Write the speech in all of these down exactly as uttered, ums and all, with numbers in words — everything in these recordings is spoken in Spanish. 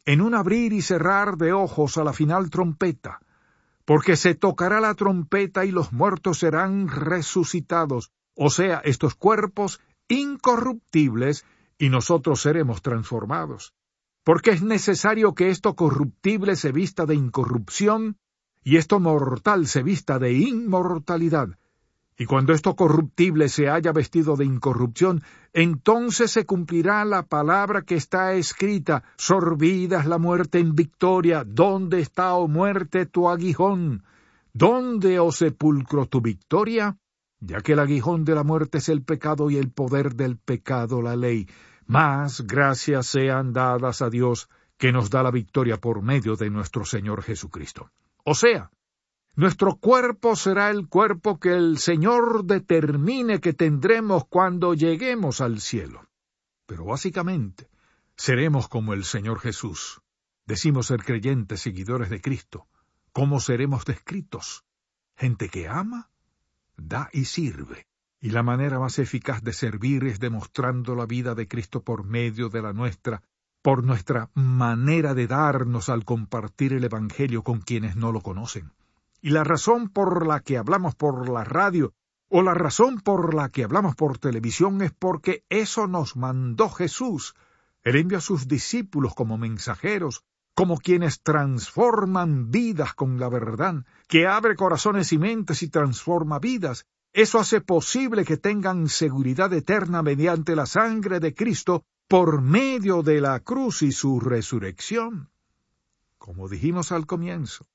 en un abrir y cerrar de ojos a la final trompeta, porque se tocará la trompeta y los muertos serán resucitados, o sea, estos cuerpos incorruptibles, y nosotros seremos transformados. Porque es necesario que esto corruptible se vista de incorrupción, y esto mortal se vista de inmortalidad. Y cuando esto corruptible se haya vestido de incorrupción, entonces se cumplirá la palabra que está escrita: sorbida es la muerte en victoria. ¿Dónde está, oh muerte, tu aguijón? ¿Dónde, oh sepulcro, tu victoria? Ya que el aguijón de la muerte es el pecado y el poder del pecado la ley. Mas gracias sean dadas a Dios, que nos da la victoria por medio de nuestro Señor Jesucristo. O sea, nuestro cuerpo será el cuerpo que el Señor determine que tendremos cuando lleguemos al cielo. Pero básicamente, seremos como el Señor Jesús. Decimos ser creyentes, seguidores de Cristo. ¿Cómo seremos descritos? Gente que ama, da y sirve. Y la manera más eficaz de servir es demostrando la vida de Cristo por medio de la nuestra, por nuestra manera de darnos al compartir el Evangelio con quienes no lo conocen. Y la razón por la que hablamos por la radio o la razón por la que hablamos por televisión es porque eso nos mandó Jesús. Él envió a sus discípulos como mensajeros, como quienes transforman vidas con la verdad, que abre corazones y mentes y transforma vidas. Eso hace posible que tengan seguridad eterna mediante la sangre de Cristo por medio de la cruz y su resurrección. Como dijimos al comienzo,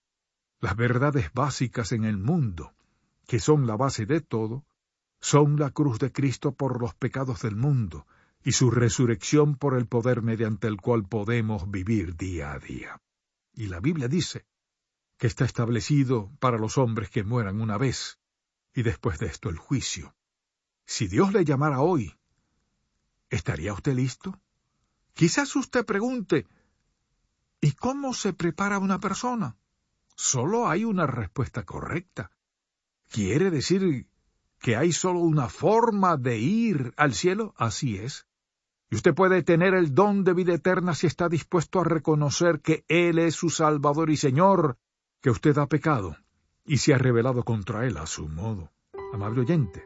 las verdades básicas en el mundo, que son la base de todo, son la cruz de Cristo por los pecados del mundo y su resurrección por el poder mediante el cual podemos vivir día a día. Y la Biblia dice que está establecido para los hombres que mueran una vez, y después de esto el juicio. Si Dios le llamara hoy, ¿estaría usted listo? Quizás usted pregunte, ¿y cómo se prepara una persona? Solo hay una respuesta correcta. ¿Quiere decir que hay solo una forma de ir al cielo? Así es. Y usted puede tener el don de vida eterna si está dispuesto a reconocer que Él es su Salvador y Señor, que usted ha pecado y se ha rebelado contra Él a su modo. Amable oyente,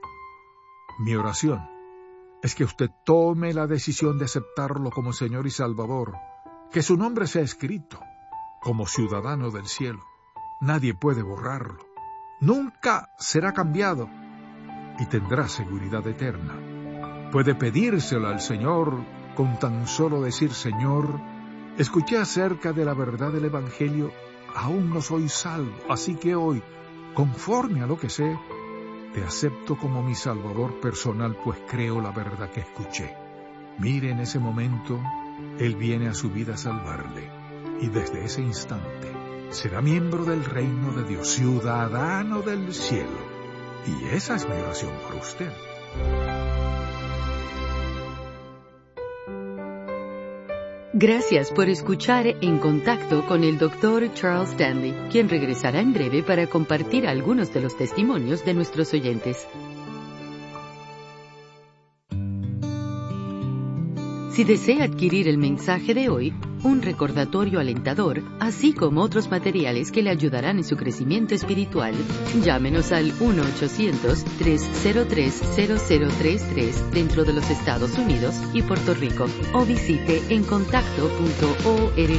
mi oración es que usted tome la decisión de aceptarlo como Señor y Salvador, que su nombre sea escrito como ciudadano del cielo. Nadie puede borrarlo. Nunca será cambiado y tendrá seguridad eterna. Puede pedírselo al Señor con tan solo decir: Señor, escuché acerca de la verdad del Evangelio, aún no soy salvo, así que hoy, conforme a lo que sé, te acepto como mi Salvador personal, pues creo la verdad que escuché. Mire, en ese momento, Él viene a su vida a salvarle, y desde ese instante será miembro del reino de Dios, ciudadano del cielo. Y esa es mi oración por usted. Gracias por escuchar En Contacto con el doctor Charles Stanley, quien regresará en breve para compartir algunos de los testimonios de nuestros oyentes. Si desea adquirir el mensaje de hoy, un recordatorio alentador, así como otros materiales que le ayudarán en su crecimiento espiritual, llámenos al uno ochocientos, tres cero tres, cero cero tres tres dentro de los Estados Unidos y Puerto Rico, o visite en contacto punto org.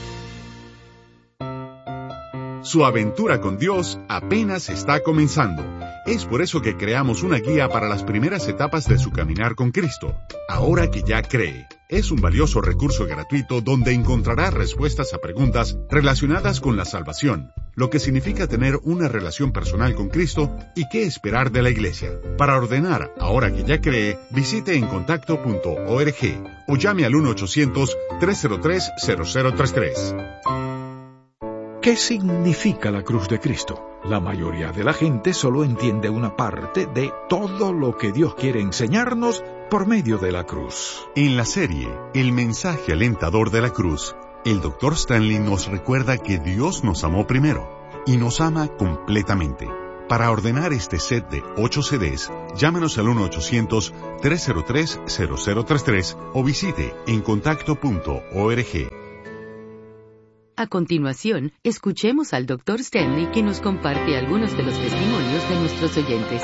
Su aventura con Dios apenas está comenzando. Es por eso que creamos una guía para las primeras etapas de su caminar con Cristo. Ahora que ya cree, es un valioso recurso gratuito donde encontrará respuestas a preguntas relacionadas con la salvación, lo que significa tener una relación personal con Cristo y qué esperar de la Iglesia. Para ordenar Ahora que ya cree, visite en contacto punto org o llame al uno ochocientos, tres cero tres, cero cero tres tres. ¿Qué significa la cruz de Cristo? La mayoría de la gente solo entiende una parte de todo lo que Dios quiere enseñarnos por medio de la cruz. En la serie El mensaje alentador de la cruz, el doctor Stanley nos recuerda que Dios nos amó primero y nos ama completamente. Para ordenar este set de ocho C Ds, llámenos al uno ochocientos, tres cero tres, cero cero tres tres o visite en contacto punto org. A continuación, escuchemos al doctor Stanley, que nos comparte algunos de los testimonios de nuestros oyentes.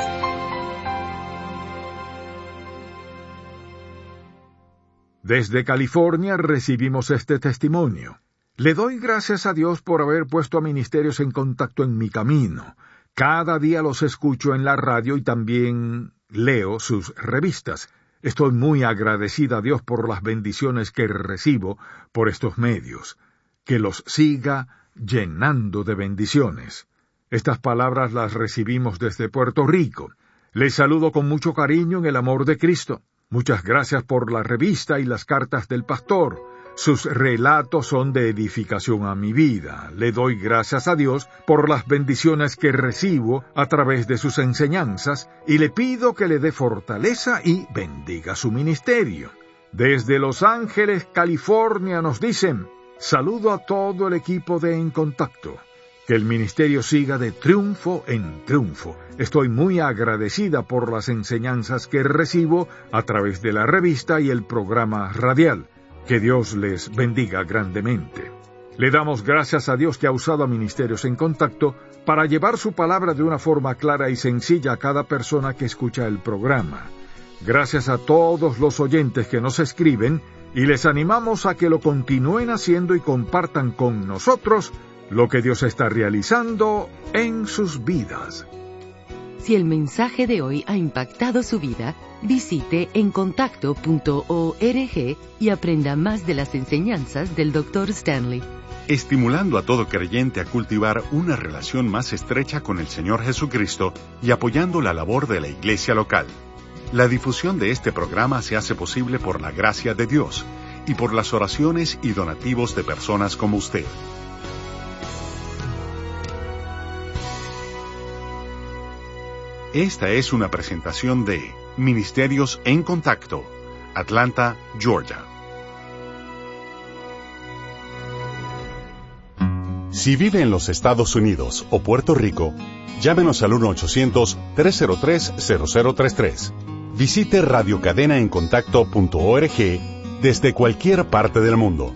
Desde California recibimos este testimonio. Le doy gracias a Dios por haber puesto a Ministerios en Contacto en mi camino. Cada día los escucho en la radio y también leo sus revistas. Estoy muy agradecida a Dios por las bendiciones que recibo por estos medios. Que los siga llenando de bendiciones. Estas palabras las recibimos desde Puerto Rico. Les saludo con mucho cariño en el amor de Cristo. Muchas gracias por la revista y las cartas del pastor. Sus relatos son de edificación a mi vida. Le doy gracias a Dios por las bendiciones que recibo a través de sus enseñanzas y le pido que le dé fortaleza y bendiga su ministerio. Desde Los Ángeles, California, nos dicen: saludo a todo el equipo de En Contacto. Que el ministerio siga de triunfo en triunfo. Estoy muy agradecida por las enseñanzas que recibo a través de la revista y el programa radial. Que Dios les bendiga grandemente. Le damos gracias a Dios que ha usado a Ministerios en Contacto para llevar su palabra de una forma clara y sencilla a cada persona que escucha el programa. Gracias a todos los oyentes que nos escriben y les animamos a que lo continúen haciendo y compartan con nosotros lo que Dios está realizando en sus vidas. Si el mensaje de hoy ha impactado su vida, visite en contacto punto org y aprenda más de las enseñanzas del doctor Stanley. Estimulando a todo creyente a cultivar una relación más estrecha con el Señor Jesucristo y apoyando la labor de la iglesia local. La difusión de este programa se hace posible por la gracia de Dios y por las oraciones y donativos de personas como usted. Esta es una presentación de Ministerios en Contacto, Atlanta, Georgia. Si vive en los Estados Unidos o Puerto Rico, llámenos al uno ochocientos, tres cero tres, cero cero tres tres. Visite radio cadena en contacto punto org desde cualquier parte del mundo.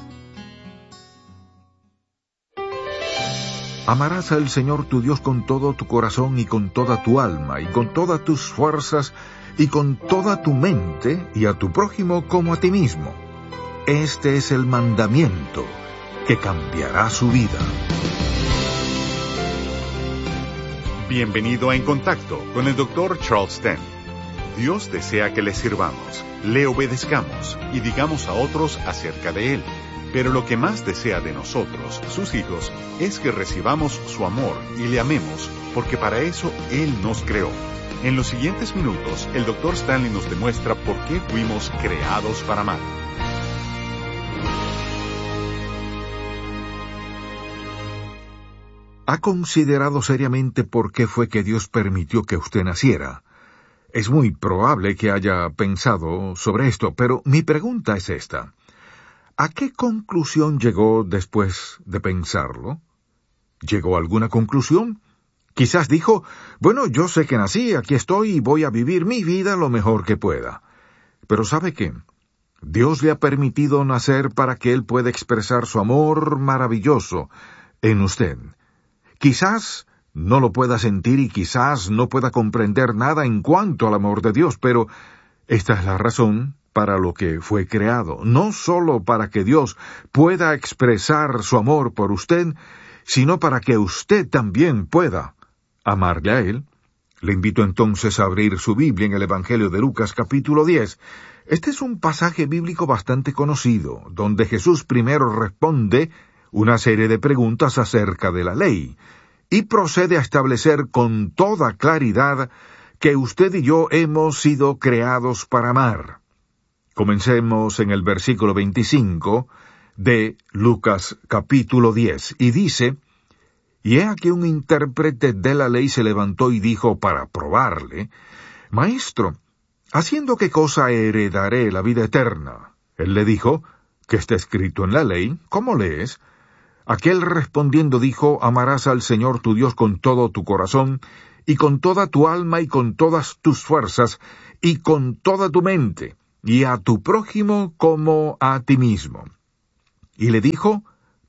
Amarás al Señor tu Dios con todo tu corazón y con toda tu alma y con todas tus fuerzas y con toda tu mente y a tu prójimo como a ti mismo. Este es el mandamiento que cambiará su vida. Bienvenido a En Contacto con el doctor Charles Stanley. Dios desea que le sirvamos, le obedezcamos y digamos a otros acerca de Él. Pero lo que más desea de nosotros, sus hijos, es que recibamos su amor y le amemos, porque para eso Él nos creó. En los siguientes minutos, el doctor Stanley nos demuestra por qué fuimos creados para amar. ¿Ha considerado seriamente por qué fue que Dios permitió que usted naciera? Es muy probable que haya pensado sobre esto, pero mi pregunta es esta. ¿A qué conclusión llegó después de pensarlo? ¿Llegó a alguna conclusión? Quizás dijo, bueno, yo sé que nací, aquí estoy y voy a vivir mi vida lo mejor que pueda. Pero ¿sabe qué? Dios le ha permitido nacer para que Él pueda expresar su amor maravilloso en usted. Quizás no lo pueda sentir y quizás no pueda comprender nada en cuanto al amor de Dios, pero esta es la razón para lo que fue creado, no solo para que Dios pueda expresar su amor por usted, sino para que usted también pueda amarle a Él. Le invito entonces a abrir su Biblia en el Evangelio de Lucas capítulo diez. Este es un pasaje bíblico bastante conocido, donde Jesús primero responde una serie de preguntas acerca de la ley, y procede a establecer con toda claridad que usted y yo hemos sido creados para amar. Comencemos en el versículo veinticinco de Lucas capítulo diez, y dice, y he aquí un intérprete de la ley se levantó y dijo para probarle, Maestro, ¿haciendo qué cosa heredaré la vida eterna? Él le dijo, ¿qué está escrito en la ley? ¿Cómo lees? Aquel respondiendo dijo, amarás al Señor tu Dios con todo tu corazón, y con toda tu alma, y con todas tus fuerzas, y con toda tu mente, y a tu prójimo como a ti mismo. Y le dijo,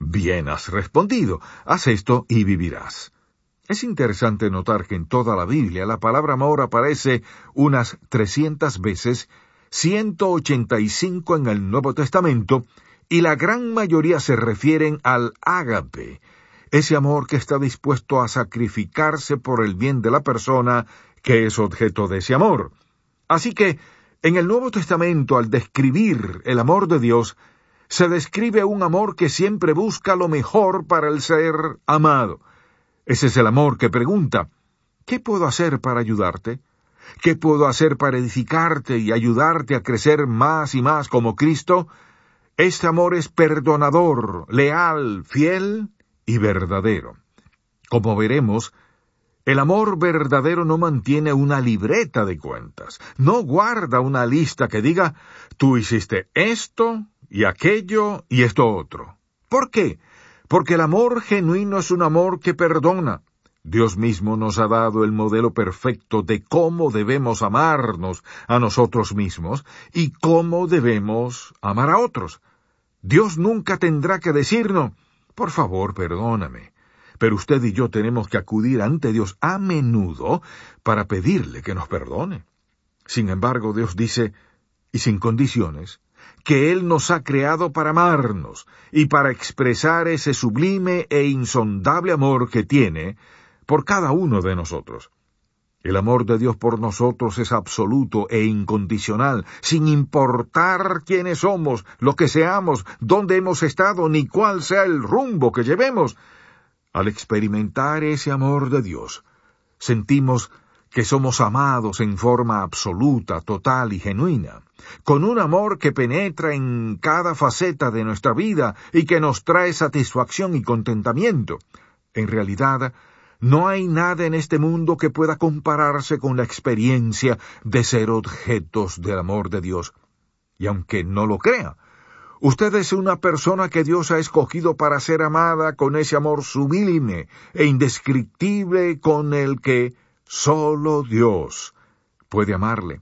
Bien has respondido. Haz esto y vivirás. Es interesante notar que en toda la Biblia la palabra amor aparece unas trescientas veces, ciento ochenta y cinco en el Nuevo Testamento, y la gran mayoría se refieren al ágape, ese amor que está dispuesto a sacrificarse por el bien de la persona que es objeto de ese amor. Así que, en el Nuevo Testamento, al describir el amor de Dios, se describe un amor que siempre busca lo mejor para el ser amado. Ese es el amor que pregunta, ¿qué puedo hacer para ayudarte? ¿Qué puedo hacer para edificarte y ayudarte a crecer más y más como Cristo? Este amor es perdonador, leal, fiel y verdadero. Como veremos, el amor verdadero no mantiene una libreta de cuentas, no guarda una lista que diga, tú hiciste esto y aquello y esto otro. ¿Por qué? Porque el amor genuino es un amor que perdona. Dios mismo nos ha dado el modelo perfecto de cómo debemos amarnos a nosotros mismos y cómo debemos amar a otros. Dios nunca tendrá que decirnos, por favor, perdóname. Pero usted y yo tenemos que acudir ante Dios a menudo para pedirle que nos perdone. Sin embargo, Dios dice, y sin condiciones, que Él nos ha creado para amarnos y para expresar ese sublime e insondable amor que tiene por cada uno de nosotros. El amor de Dios por nosotros es absoluto e incondicional, sin importar quiénes somos, lo que seamos, dónde hemos estado, ni cuál sea el rumbo que llevemos. Al experimentar ese amor de Dios, sentimos que somos amados en forma absoluta, total y genuina, con un amor que penetra en cada faceta de nuestra vida y que nos trae satisfacción y contentamiento. En realidad, no hay nada en este mundo que pueda compararse con la experiencia de ser objetos del amor de Dios. Y aunque no lo crea, usted es una persona que Dios ha escogido para ser amada con ese amor sublime e indescriptible con el que solo Dios puede amarle.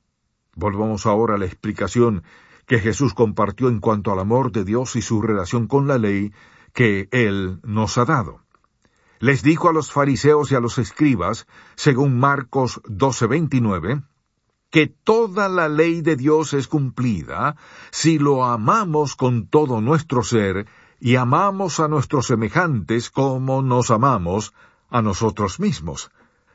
Volvamos ahora a la explicación que Jesús compartió en cuanto al amor de Dios y su relación con la ley que Él nos ha dado. Les dijo a los fariseos y a los escribas, según Marcos doce veintinueve, que toda la ley de Dios es cumplida si lo amamos con todo nuestro ser y amamos a nuestros semejantes como nos amamos a nosotros mismos.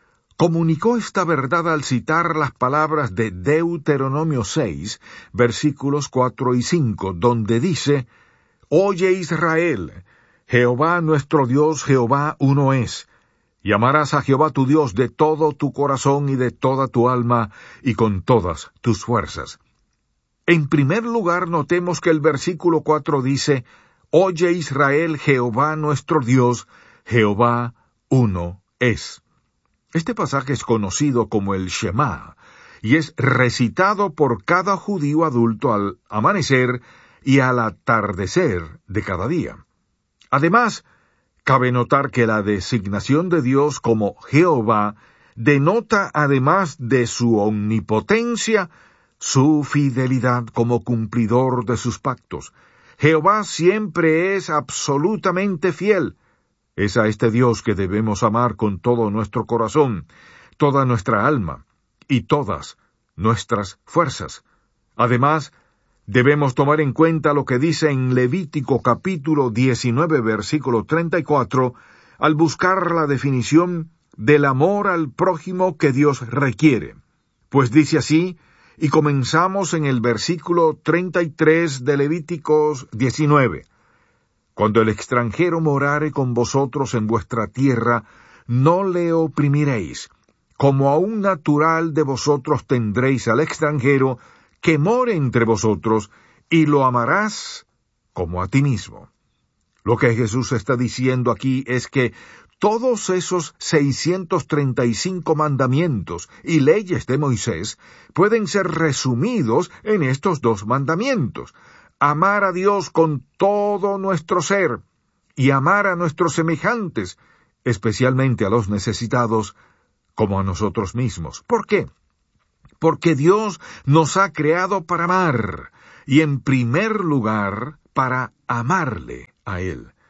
Comunicó esta verdad al citar las palabras de Deuteronomio seis, versículos cuatro y cinco, donde dice, «Oye Israel, Jehová nuestro Dios, Jehová uno es, y amarás a Jehová tu Dios de todo tu corazón y de toda tu alma y con todas tus fuerzas». En primer lugar, notemos que el versículo cuatro dice, «Oye Israel, Jehová nuestro Dios, Jehová uno es». Este pasaje es conocido como el Shema, y es recitado por cada judío adulto al amanecer y al atardecer de cada día. Además, cabe notar que la designación de Dios como Jehová denota, además de su omnipotencia, su fidelidad como cumplidor de sus pactos. Jehová siempre es absolutamente fiel. Es a este Dios que debemos amar con todo nuestro corazón, toda nuestra alma y todas nuestras fuerzas. Además, debemos tomar en cuenta lo que dice en Levítico capítulo diecinueve, versículo treinta y cuatro, al buscar la definición del amor al prójimo que Dios requiere. Pues dice así, y comenzamos en el versículo treinta y tres de Levíticos diecinueve. Cuando el extranjero morare con vosotros en vuestra tierra, no le oprimiréis. Como a un natural de vosotros tendréis al extranjero que more entre vosotros, y lo amarás como a ti mismo. Lo que Jesús está diciendo aquí es que todos esos seiscientos treinta y cinco mandamientos y leyes de Moisés pueden ser resumidos en estos dos mandamientos: amar a Dios con todo nuestro ser y amar a nuestros semejantes, especialmente a los necesitados, como a nosotros mismos. ¿Por qué? Porque Dios nos ha creado para amar, y en primer lugar, para amarle a Él.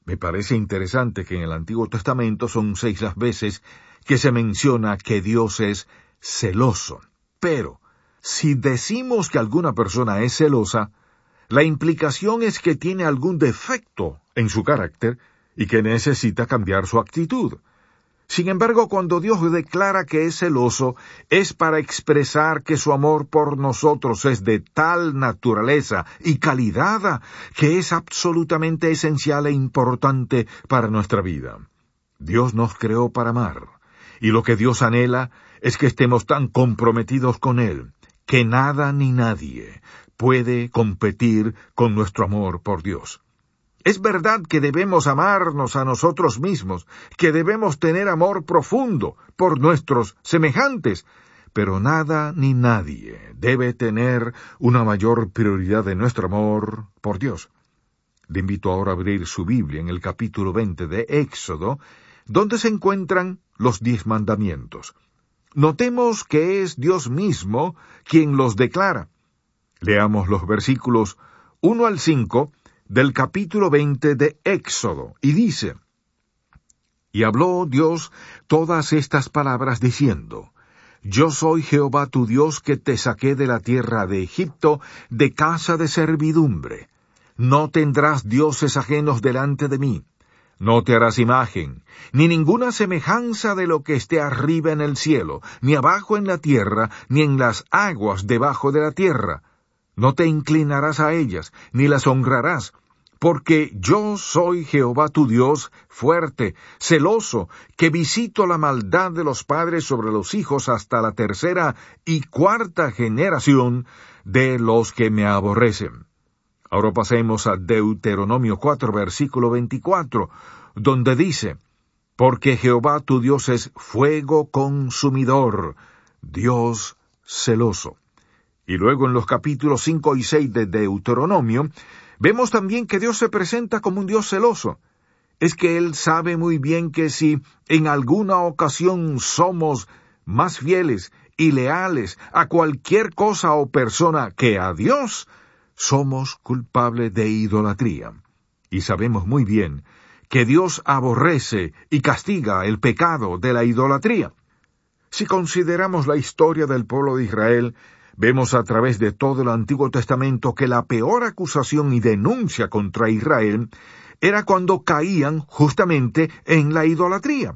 Me parece interesante que en el Antiguo Testamento son seis las veces que se menciona que Dios es celoso. Pero, si decimos que alguna persona es celosa, la implicación es que tiene algún defecto en su carácter y que necesita cambiar su actitud. Sin embargo, cuando Dios declara que es celoso, es para expresar que su amor por nosotros es de tal naturaleza y calidad que es absolutamente esencial e importante para nuestra vida. Dios nos creó para amar, y lo que Dios anhela es que estemos tan comprometidos con Él, que nada ni nadie puede competir con nuestro amor por Dios. Es verdad que debemos amarnos a nosotros mismos, que debemos tener amor profundo por nuestros semejantes, pero nada ni nadie debe tener una mayor prioridad de nuestro amor por Dios. Le invito ahora a abrir su Biblia en el capítulo veinte de Éxodo, donde se encuentran los diez mandamientos. Notemos que es Dios mismo quien los declara. Leamos los versículos uno al cinco, del capítulo veinte de Éxodo, y dice: Y habló Dios todas estas palabras diciendo: Yo soy Jehová tu Dios que te saqué de la tierra de Egipto, de casa de servidumbre. No tendrás dioses ajenos delante de mí. No te harás imagen, ni ninguna semejanza de lo que esté arriba en el cielo, ni abajo en la tierra, ni en las aguas debajo de la tierra. No te inclinarás a ellas, ni las honrarás, porque yo soy Jehová tu Dios, fuerte, celoso, que visito la maldad de los padres sobre los hijos hasta la tercera y cuarta generación de los que me aborrecen. Ahora pasemos a Deuteronomio cuatro, versículo veinticuatro, donde dice: Porque Jehová tu Dios es fuego consumidor, Dios celoso. Y luego en los capítulos cinco y seis de Deuteronomio, vemos también que Dios se presenta como un Dios celoso. Es que Él sabe muy bien que si en alguna ocasión somos más fieles y leales a cualquier cosa o persona que a Dios, somos culpables de idolatría. Y sabemos muy bien que Dios aborrece y castiga el pecado de la idolatría. Si consideramos la historia del pueblo de Israel, vemos a través de todo el Antiguo Testamento que la peor acusación y denuncia contra Israel era cuando caían justamente en la idolatría.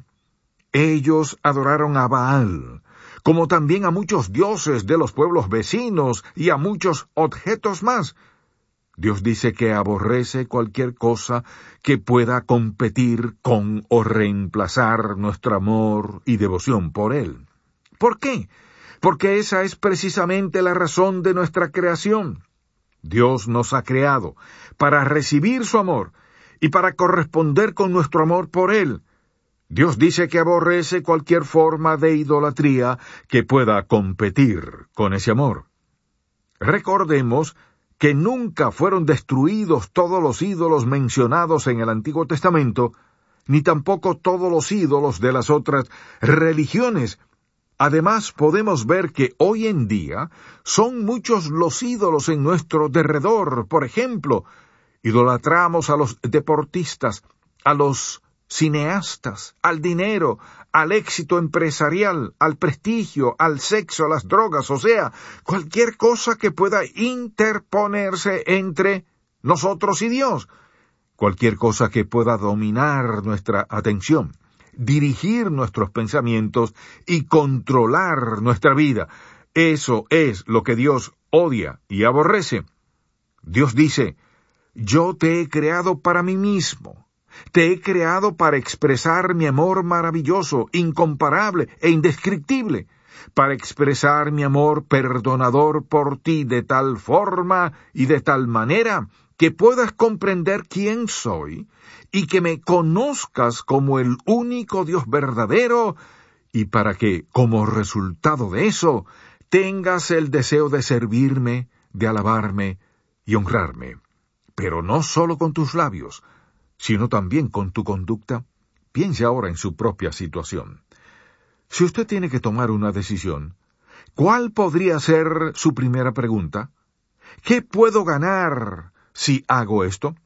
Ellos adoraron a Baal, como también a muchos dioses de los pueblos vecinos y a muchos objetos más. Dios dice que aborrece cualquier cosa que pueda competir con o reemplazar nuestro amor y devoción por Él. ¿Por qué? Porque esa es precisamente la razón de nuestra creación. Dios nos ha creado para recibir su amor y para corresponder con nuestro amor por Él. Dios dice que aborrece cualquier forma de idolatría que pueda competir con ese amor. Recordemos que nunca fueron destruidos todos los ídolos mencionados en el Antiguo Testamento, ni tampoco todos los ídolos de las otras religiones. Además, podemos ver que hoy en día son muchos los ídolos en nuestro derredor. Por ejemplo, idolatramos a los deportistas, a los cineastas, al dinero, al éxito empresarial, al prestigio, al sexo, a las drogas, o sea, cualquier cosa que pueda interponerse entre nosotros y Dios, cualquier cosa que pueda dominar nuestra atención, dirigir nuestros pensamientos y controlar nuestra vida. Eso es lo que Dios odia y aborrece. Dios dice: Yo te he creado para mí mismo. Te he creado para expresar mi amor maravilloso, incomparable e indescriptible, para expresar mi amor perdonador por ti de tal forma y de tal manera que puedas comprender quién soy y que me conozcas como el único Dios verdadero, y para que, como resultado de eso, tengas el deseo de servirme, de alabarme y honrarme. Pero no solo con tus labios, sino también con tu conducta. Piense ahora en su propia situación. Si usted tiene que tomar una decisión, ¿cuál podría ser su primera pregunta? ¿Qué puedo ganar si hago esto?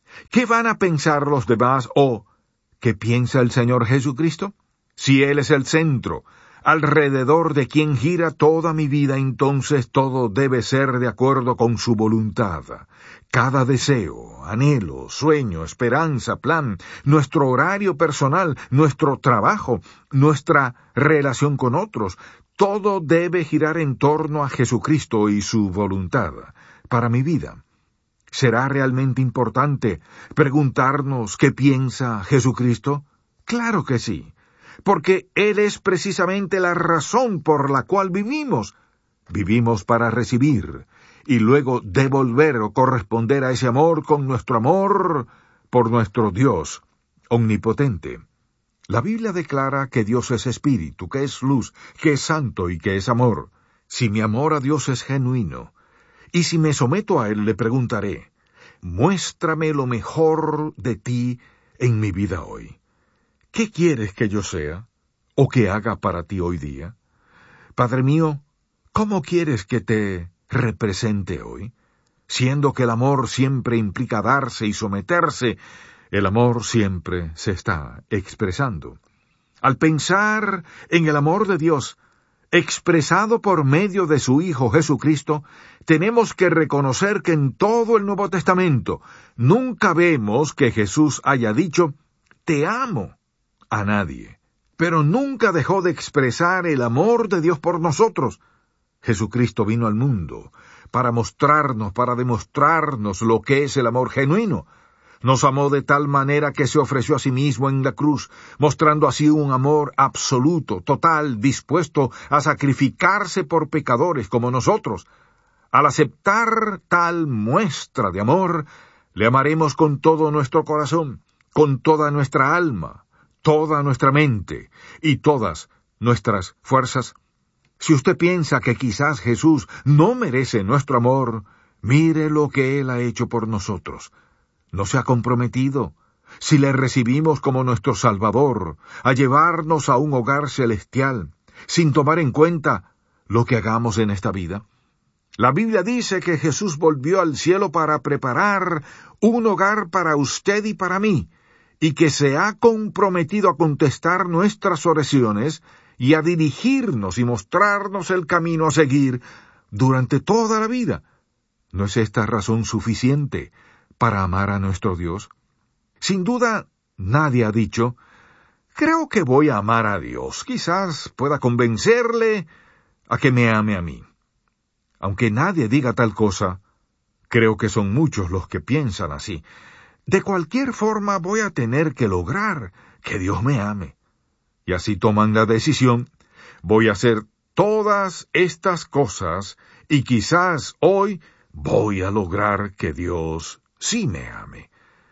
¿Qué van a pensar los demás o qué piensa el Señor Jesucristo? Si Él es el centro, alrededor de quien gira toda mi vida, entonces todo debe ser de acuerdo con su voluntad. Cada deseo, anhelo, sueño, esperanza, plan, nuestro horario personal, nuestro trabajo, nuestra relación con otros, todo debe girar en torno a Jesucristo y su voluntad para mi vida. ¿Será realmente importante preguntarnos qué piensa Jesucristo? Claro que sí, porque Él es precisamente la razón por la cual vivimos. Vivimos para recibir y luego devolver o corresponder a ese amor con nuestro amor por nuestro Dios omnipotente. La Biblia declara que Dios es espíritu, que es luz, que es santo y que es amor. Si mi amor a Dios es genuino, y si me someto a Él, le preguntaré, muéstrame lo mejor de ti en mi vida hoy. ¿Qué quieres que yo sea o que haga para ti hoy día? Padre mío, ¿cómo quieres que te represente hoy? Siendo que el amor siempre implica darse y someterse, el amor siempre se está expresando. Al pensar en el amor de Dios, expresado por medio de su Hijo Jesucristo, tenemos que reconocer que en todo el Nuevo Testamento nunca vemos que Jesús haya dicho, te amo, a nadie. Pero nunca dejó de expresar el amor de Dios por nosotros. Jesucristo vino al mundo para mostrarnos, para demostrarnos lo que es el amor genuino. Nos amó de tal manera que se ofreció a sí mismo en la cruz, mostrando así un amor absoluto, total, dispuesto a sacrificarse por pecadores como nosotros. Al aceptar tal muestra de amor, le amaremos con todo nuestro corazón, con toda nuestra alma, toda nuestra mente y todas nuestras fuerzas. Si usted piensa que quizás Jesús no merece nuestro amor, mire lo que Él ha hecho por nosotros. No se ha comprometido, si le recibimos como nuestro Salvador, a llevarnos a un hogar celestial, sin tomar en cuenta lo que hagamos en esta vida. La Biblia dice que Jesús volvió al cielo para preparar un hogar para usted y para mí, y que se ha comprometido a contestar nuestras oraciones y a dirigirnos y mostrarnos el camino a seguir durante toda la vida. ¿No es esta razón suficiente para amar a nuestro Dios? Sin duda, nadie ha dicho, creo que voy a amar a Dios, quizás pueda convencerle a que me ame a mí. Aunque nadie diga tal cosa, creo que son muchos los que piensan así. De cualquier forma voy a tener que lograr que Dios me ame. Y así toman la decisión, voy a hacer todas estas cosas y quizás hoy voy a lograr que Dios sí me ame.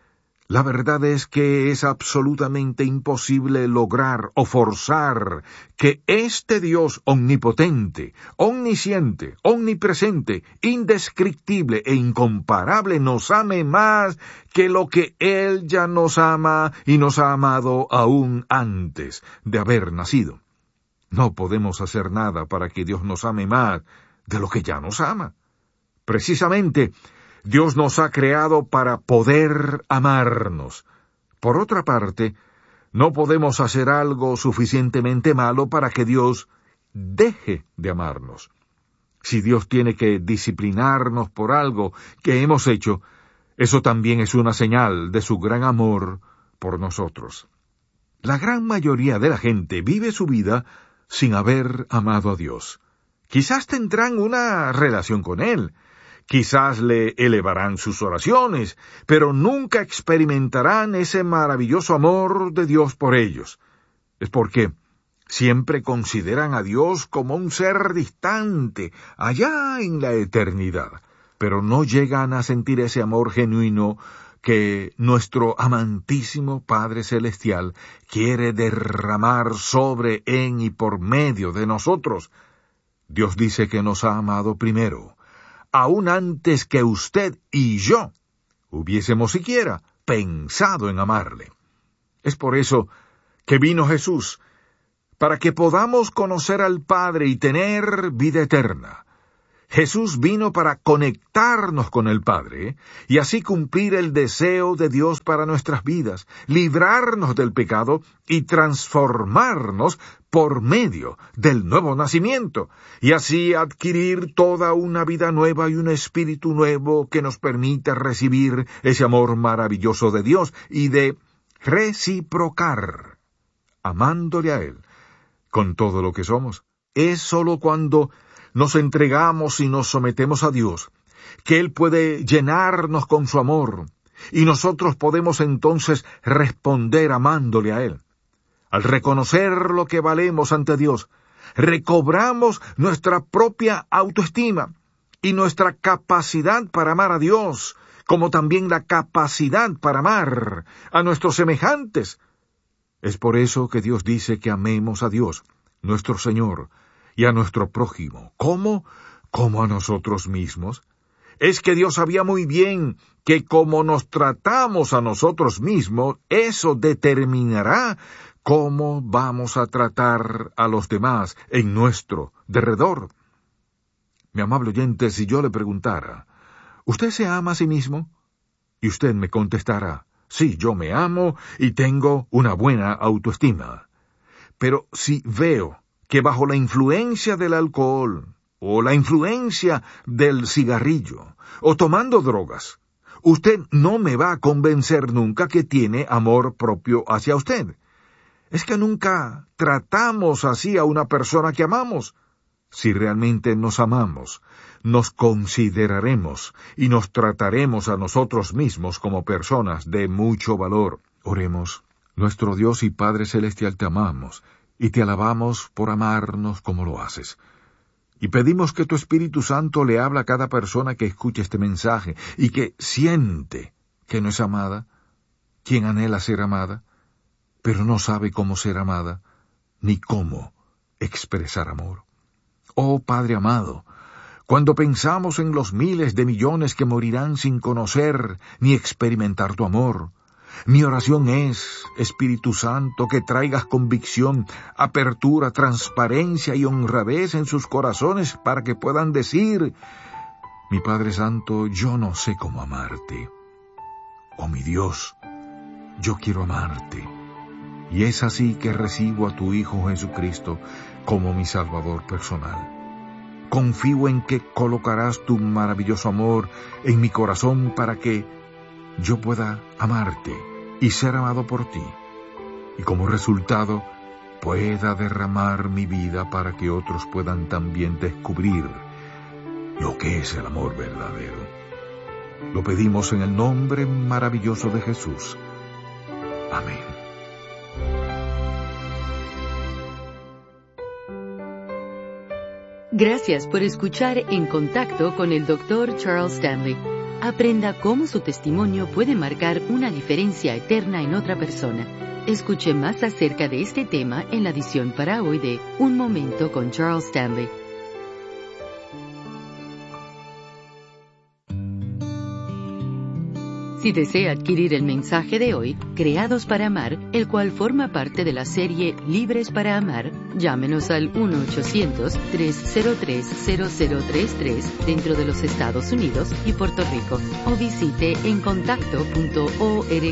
La verdad es que es absolutamente imposible lograr o forzar que este Dios omnipotente, omnisciente, omnipresente, indescriptible e incomparable nos ame más que lo que Él ya nos ama y nos ha amado aún antes de haber nacido. No podemos hacer nada para que Dios nos ame más de lo que ya nos ama. Precisamente, Dios nos ha creado para poder amarnos. Por otra parte, no podemos hacer algo suficientemente malo para que Dios deje de amarnos. Si Dios tiene que disciplinarnos por algo que hemos hecho, eso también es una señal de su gran amor por nosotros. La gran mayoría de la gente vive su vida sin haber amado a Dios. Quizás tendrán una relación con Él, quizás le elevarán sus oraciones, pero nunca experimentarán ese maravilloso amor de Dios por ellos. Es porque siempre consideran a Dios como un ser distante, allá en la eternidad, pero no llegan a sentir ese amor genuino que nuestro amantísimo Padre Celestial quiere derramar sobre, en y por medio de nosotros. Dios dice que nos ha amado primero, aún antes que usted y yo hubiésemos siquiera pensado en amarle. Es por eso que vino Jesús, para que podamos conocer al Padre y tener vida eterna. Jesús vino para conectarnos con el Padre y así cumplir el deseo de Dios para nuestras vidas, librarnos del pecado y transformarnos por medio del nuevo nacimiento, y así adquirir toda una vida nueva y un espíritu nuevo que nos permita recibir ese amor maravilloso de Dios y de reciprocar, amándole a Él con todo lo que somos. Es sólo cuando nos entregamos y nos sometemos a Dios que Él puede llenarnos con su amor, y nosotros podemos entonces responder amándole a Él. Al reconocer lo que valemos ante Dios, recobramos nuestra propia autoestima y nuestra capacidad para amar a Dios, como también la capacidad para amar a nuestros semejantes. Es por eso que Dios dice que amemos a Dios, nuestro Señor, y a nuestro prójimo. ¿Cómo? Como a nosotros mismos. Es que Dios sabía muy bien que como nos tratamos a nosotros mismos, eso determinará cómo vamos a tratar a los demás en nuestro derredor. Mi amable oyente, si yo le preguntara, ¿usted se ama a sí mismo? Y usted me contestará, sí, yo me amo y tengo una buena autoestima. Pero si veo que bajo la influencia del alcohol, o la influencia del cigarrillo, o tomando drogas, usted no me va a convencer nunca que tiene amor propio hacia usted. Es que nunca tratamos así a una persona que amamos. Si realmente nos amamos, nos consideraremos y nos trataremos a nosotros mismos como personas de mucho valor. Oremos. Nuestro Dios y Padre Celestial, te amamos y te alabamos por amarnos como lo haces. Y pedimos que tu Espíritu Santo le hable a cada persona que escuche este mensaje y que siente que no es amada, quien anhela ser amada, pero no sabe cómo ser amada, ni cómo expresar amor. Oh Padre amado, cuando pensamos en los miles de millones que morirán sin conocer ni experimentar tu amor, mi oración es, Espíritu Santo, que traigas convicción, apertura, transparencia y honradez en sus corazones para que puedan decir, mi Padre Santo, yo no sé cómo amarte. Oh mi Dios, yo quiero amarte. Y es así que recibo a tu Hijo Jesucristo como mi Salvador personal. Confío en que colocarás tu maravilloso amor en mi corazón para que yo pueda amarte y ser amado por ti, y como resultado pueda derramar mi vida para que otros puedan también descubrir lo que es el amor verdadero. Lo pedimos en el nombre maravilloso de Jesús. Amén. Gracias por escuchar En Contacto con el doctor Charles Stanley. Aprenda cómo su testimonio puede marcar una diferencia eterna en otra persona. Escuche más acerca de este tema en la edición para hoy de Un Momento con Charles Stanley. Si desea adquirir el mensaje de hoy, Creados para Amar, el cual forma parte de la serie Libres para Amar, llámenos al uno ochocientos, tres cero tres, cero cero tres tres dentro de los Estados Unidos y Puerto Rico, o visite en contacto punto org.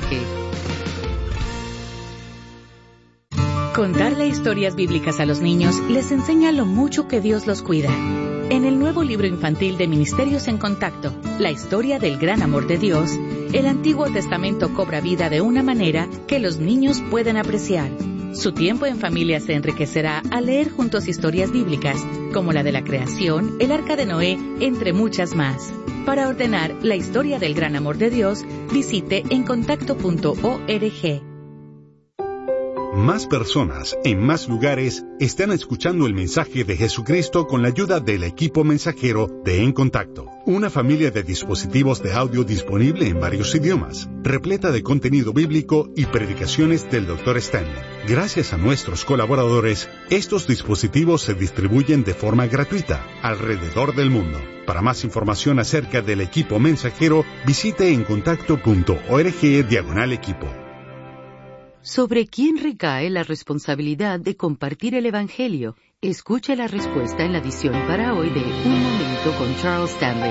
Contarle historias bíblicas a los niños les enseña lo mucho que Dios los cuida. En el nuevo libro infantil de Ministerios en Contacto, La historia del gran amor de Dios, el Antiguo Testamento cobra vida de una manera que los niños pueden apreciar. Su tiempo en familia se enriquecerá al leer juntos historias bíblicas, como la de la creación, el arca de Noé, entre muchas más. Para ordenar La historia del gran amor de Dios, visite en contacto punto org. Más personas, en más lugares, están escuchando el mensaje de Jesucristo con la ayuda del equipo mensajero de En Contacto. Una familia de dispositivos de audio disponible en varios idiomas, repleta de contenido bíblico y predicaciones del doctor Stanley. Gracias a nuestros colaboradores, estos dispositivos se distribuyen de forma gratuita alrededor del mundo. Para más información acerca del equipo mensajero, visite en contacto punto org diagonal equipo. ¿Sobre quién recae la responsabilidad de compartir el Evangelio? Escucha la respuesta en la edición para hoy de Un Momento con Charles Stanley.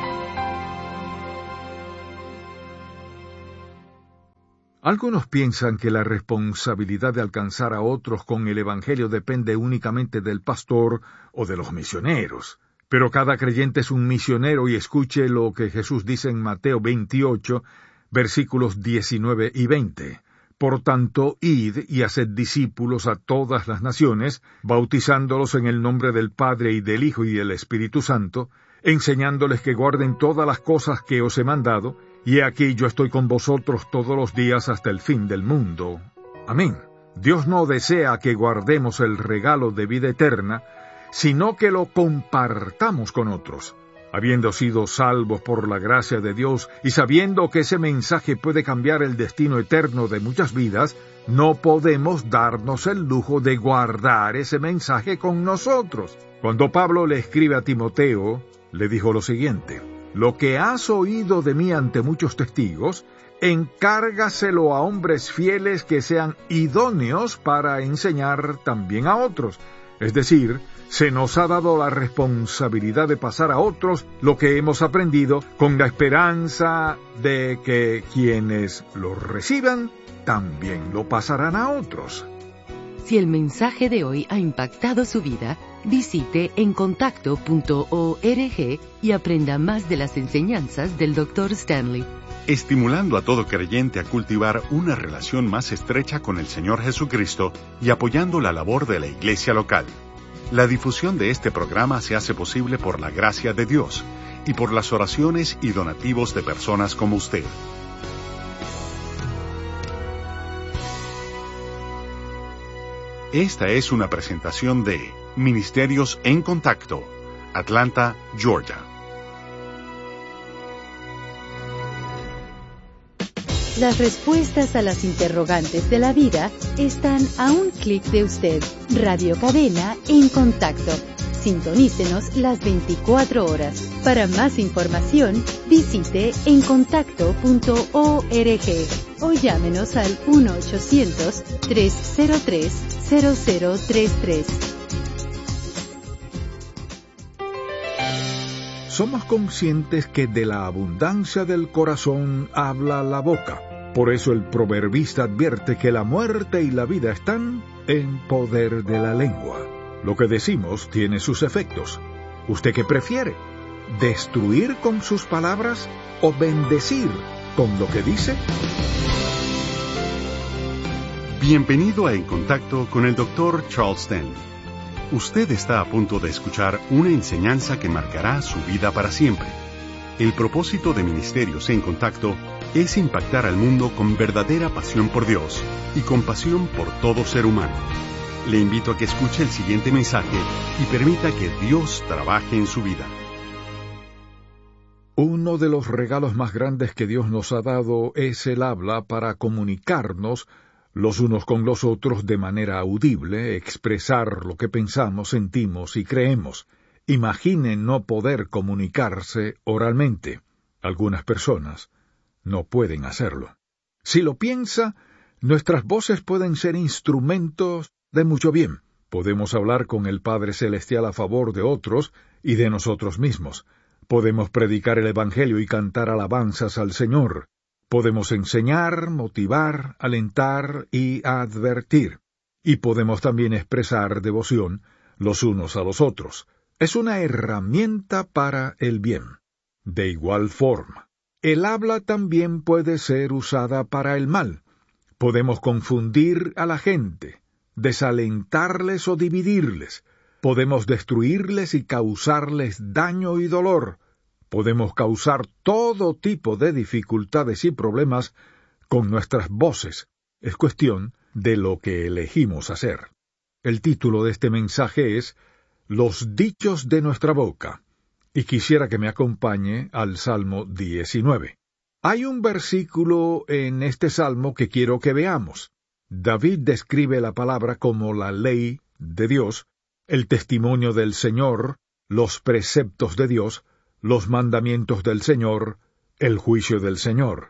Algunos piensan que la responsabilidad de alcanzar a otros con el Evangelio depende únicamente del pastor o de los misioneros. Pero cada creyente es un misionero y escuche lo que Jesús dice en Mateo veintiocho, versículos diecinueve y veinte. Por tanto, id y haced discípulos a todas las naciones, bautizándolos en el nombre del Padre y del Hijo y del Espíritu Santo, enseñándoles que guarden todas las cosas que os he mandado, y aquí yo estoy con vosotros todos los días hasta el fin del mundo. Amén. Dios no desea que guardemos el regalo de vida eterna, sino que lo compartamos con otros. Habiendo sido salvos por la gracia de Dios y sabiendo que ese mensaje puede cambiar el destino eterno de muchas vidas, no podemos darnos el lujo de guardar ese mensaje con nosotros. Cuando Pablo le escribe a Timoteo, le dijo lo siguiente: lo que has oído de mí ante muchos testigos, encárgaselo a hombres fieles que sean idóneos para enseñar también a otros. Es decir, se nos ha dado la responsabilidad de pasar a otros lo que hemos aprendido, con la esperanza de que quienes lo reciban también lo pasarán a otros. Si el mensaje de hoy ha impactado su vida, visite encontacto punto org y aprenda más de las enseñanzas del doctor Stanley. Estimulando a todo creyente a cultivar una relación más estrecha con el Señor Jesucristo y apoyando la labor de la iglesia local. La difusión de este programa se hace posible por la gracia de Dios y por las oraciones y donativos de personas como usted. Esta es una presentación de Ministerios en Contacto, Atlanta, Georgia. Las respuestas a las interrogantes de la vida están a un clic de usted. Radio Cadena en Contacto. Sintonícenos las veinticuatro horas. Para más información, visite encontacto punto org o llámenos al uno ochocientos, tres cero tres, cero cero tres tres. Somos conscientes que de la abundancia del corazón habla la boca. Por eso el proverbista advierte que la muerte y la vida están en poder de la lengua. Lo que decimos tiene sus efectos. ¿Usted qué prefiere? ¿Destruir con sus palabras o bendecir con lo que dice? Bienvenido a En Contacto con el doctor Charles Stanley. Usted está a punto de escuchar una enseñanza que marcará su vida para siempre. El propósito de Ministerios en Contacto es impactar al mundo con verdadera pasión por Dios y compasión por todo ser humano. Le invito a que escuche el siguiente mensaje y permita que Dios trabaje en su vida. Uno de los regalos más grandes que Dios nos ha dado es el habla para comunicarnos los unos con los otros de manera audible, expresar lo que pensamos, sentimos y creemos. Imaginen no poder comunicarse oralmente. Algunas personas no pueden hacerlo. Si lo piensa, nuestras voces pueden ser instrumentos de mucho bien. Podemos hablar con el Padre Celestial a favor de otros y de nosotros mismos. Podemos predicar el Evangelio y cantar alabanzas al Señor. Podemos enseñar, motivar, alentar y advertir. Y podemos también expresar devoción los unos a los otros. Es una herramienta para el bien. De igual forma, el habla también puede ser usada para el mal. Podemos confundir a la gente, desalentarles o dividirles. Podemos destruirles y causarles daño y dolor. Podemos causar todo tipo de dificultades y problemas con nuestras voces. Es cuestión de lo que elegimos hacer. El título de este mensaje es Los dichos de nuestra boca, y quisiera que me acompañe al Salmo diecinueve. Hay un versículo en este salmo que quiero que veamos. David describe la palabra como la ley de Dios, el testimonio del Señor, los preceptos de Dios, los mandamientos del Señor, el juicio del Señor.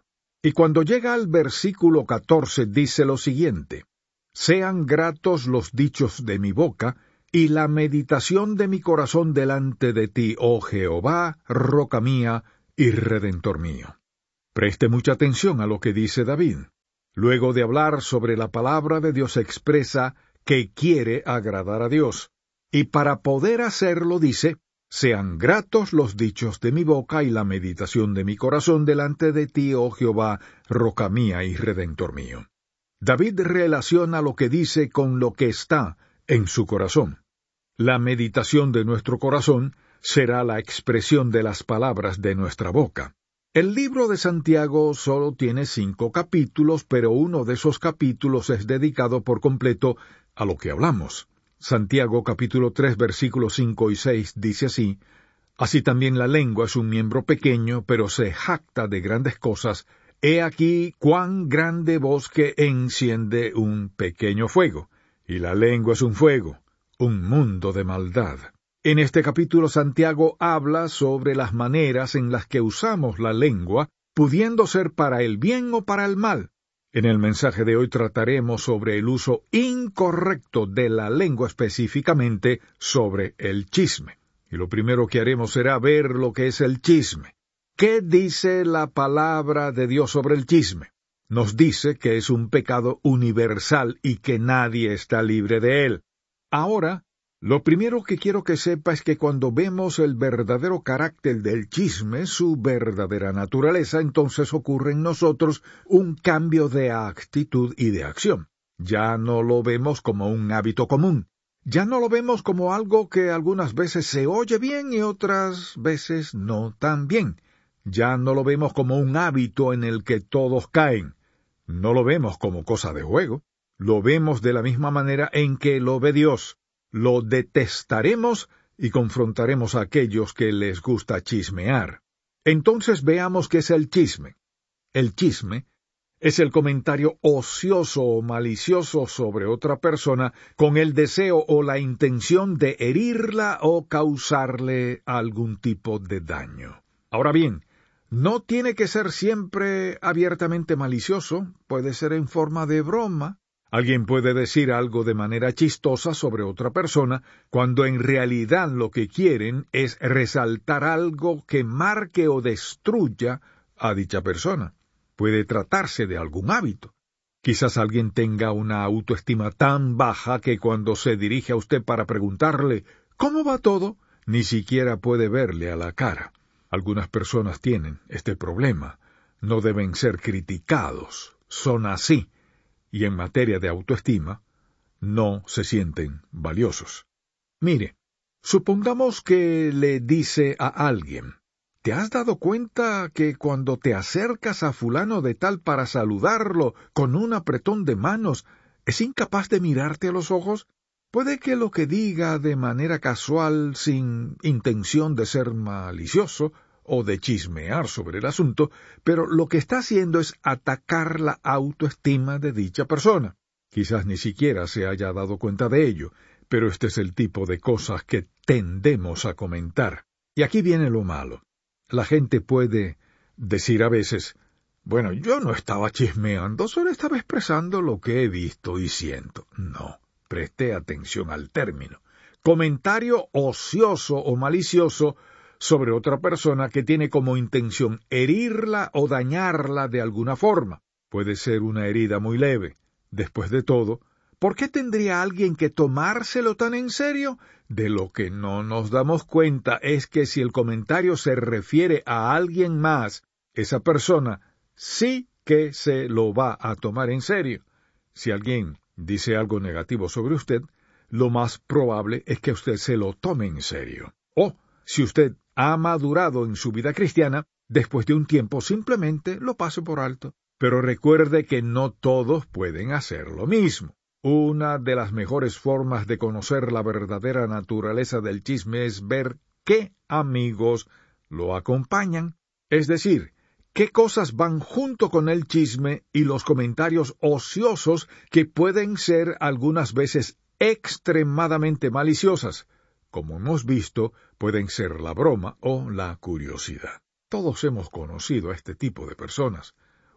Y cuando llega al versículo catorce dice lo siguiente: «Sean gratos los dichos de mi boca, y la meditación de mi corazón delante de ti, oh Jehová, roca mía y redentor mío». Preste mucha atención a lo que dice David. Luego de hablar sobre la palabra de Dios expresa que quiere agradar a Dios. Y para poder hacerlo dice: «Sean gratos los dichos de mi boca y la meditación de mi corazón delante de ti, oh Jehová, roca mía y redentor mío». David relaciona lo que dice con lo que está en su corazón. La meditación de nuestro corazón será la expresión de las palabras de nuestra boca. El libro de Santiago solo tiene cinco capítulos, pero uno de esos capítulos es dedicado por completo a lo que hablamos. Santiago capítulo tres versículos cinco y seis dice así: «Así también la lengua es un miembro pequeño, pero se jacta de grandes cosas. He aquí cuán grande bosque enciende un pequeño fuego. Y la lengua es un fuego, un mundo de maldad». En este capítulo Santiago habla sobre las maneras en las que usamos la lengua, pudiendo ser para el bien o para el mal. En el mensaje de hoy trataremos sobre el uso incorrecto de la lengua, específicamente sobre el chisme. Y lo primero que haremos será ver lo que es el chisme. ¿Qué dice la palabra de Dios sobre el chisme? Nos dice que es un pecado universal y que nadie está libre de él. Ahora, lo primero que quiero que sepa es que cuando vemos el verdadero carácter del chisme, su verdadera naturaleza, entonces ocurre en nosotros un cambio de actitud y de acción. Ya no lo vemos como un hábito común. Ya no lo vemos como algo que algunas veces se oye bien y otras veces no tan bien. Ya no lo vemos como un hábito en el que todos caen. No lo vemos como cosa de juego. Lo vemos de la misma manera en que lo ve Dios. Lo detestaremos y confrontaremos a aquellos que les gusta chismear. Entonces veamos qué es el chisme. El chisme es el comentario ocioso o malicioso sobre otra persona con el deseo o la intención de herirla o causarle algún tipo de daño. Ahora bien, no tiene que ser siempre abiertamente malicioso, puede ser en forma de broma. Alguien puede decir algo de manera chistosa sobre otra persona, cuando en realidad lo que quieren es resaltar algo que marque o destruya a dicha persona. Puede tratarse de algún hábito. Quizás alguien tenga una autoestima tan baja que cuando se dirige a usted para preguntarle ¿cómo va todo?, ni siquiera puede verle a la cara. Algunas personas tienen este problema. No deben ser criticados. Son así. Y en materia de autoestima, no se sienten valiosos. Mire, supongamos que le dice a alguien: ¿te has dado cuenta que cuando te acercas a fulano de tal para saludarlo con un apretón de manos, es incapaz de mirarte a los ojos? Puede que lo que diga de manera casual, sin intención de ser malicioso o de chismear sobre el asunto, pero lo que está haciendo es atacar la autoestima de dicha persona. Quizás ni siquiera se haya dado cuenta de ello, pero este es el tipo de cosas que tendemos a comentar. Y aquí viene lo malo. La gente puede decir a veces: bueno, yo no estaba chismeando, solo estaba expresando lo que he visto y siento. No, preste atención al término. Comentario ocioso o malicioso sobre otra persona que tiene como intención herirla o dañarla de alguna forma. Puede ser una herida muy leve. Después de todo, ¿por qué tendría alguien que tomárselo tan en serio? De lo que no nos damos cuenta es que si el comentario se refiere a alguien más, esa persona sí que se lo va a tomar en serio. Si alguien dice algo negativo sobre usted, lo más probable es que usted se lo tome en serio. O, si usted ha madurado en su vida cristiana, después de un tiempo simplemente lo pase por alto. Pero recuerde que no todos pueden hacer lo mismo. Una de las mejores formas de conocer la verdadera naturaleza del chisme es ver qué amigos lo acompañan. Es decir, qué cosas van junto con el chisme y los comentarios ociosos que pueden ser algunas veces extremadamente maliciosas. Como hemos visto, pueden ser la broma o la curiosidad. Todos hemos conocido a este tipo de personas.